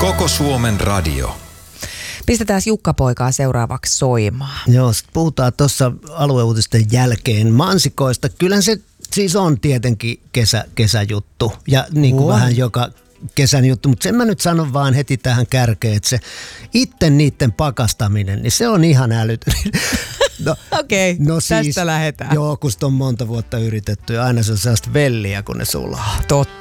Koko Suomen radio. Pistetään Jukka-poikaa seuraavaksi soimaan. Joo, sit puhutaan tuossa alueuutisten jälkeen mansikoista. Kyllähän se siis on tietenkin kesäjuttu ja niin kuin vähän joka kesän juttu, mutta sen mä nyt sanon vaan heti tähän kärkeen, että se itse niiden pakastaminen, niin se on ihan älytön. No, Okei, tästä lähdetään. Joo, kun sitä on monta vuotta yritetty ja aina se on sellaista velliä, kun ne sulaa. Totta.